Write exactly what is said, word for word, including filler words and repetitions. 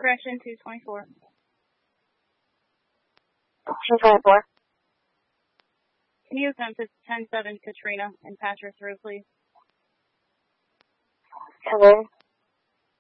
Correction, two twenty-four. two twenty-four. Can you come to ten seven Katrina and patch her through, please? Hello?